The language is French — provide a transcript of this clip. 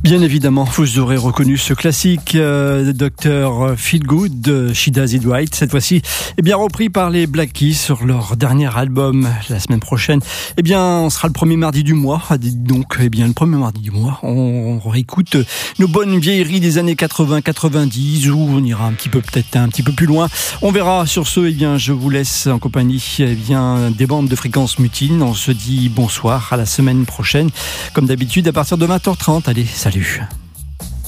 Bien évidemment, vous aurez reconnu ce classique Dr. Feelgood, She Does It Right. Cette fois-ci, repris par les Black Keys sur leur dernier album la semaine prochaine. On sera le premier mardi du mois. Donc, le premier mardi du mois, on réécoute nos bonnes vieilleries des années 80-90 où on ira peut-être un petit peu plus loin. On verra. Sur ce, je vous laisse en compagnie des bandes de Fréquence Mutine. On se dit bonsoir à la semaine prochaine. Comme d'habitude, à partir de 20h30. Allez, salut.